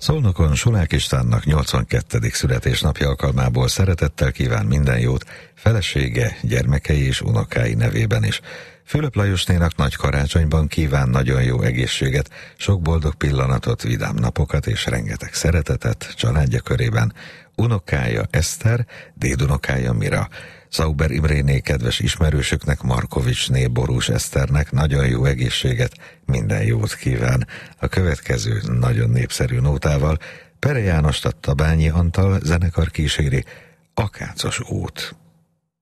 Szolnokon Sulák Istvánnak 82. születésnapja alkalmából szeretettel kíván minden jót felesége, gyermekei és unokái nevében is. Fülöp Lajosnénak nagy karácsonyban kíván nagyon jó egészséget, sok boldog pillanatot, vidám napokat és rengeteg szeretetet családja körében. Unokája Eszter, dédunokája Mira. Zauber Imréné kedves ismerősöknek, Markovicsné Borús Eszternek nagyon jó egészséget, minden jót kíván. A következő nagyon népszerű nótával Pere Jánost, a Tabányi Antal zenekar kíséri, Akácos út.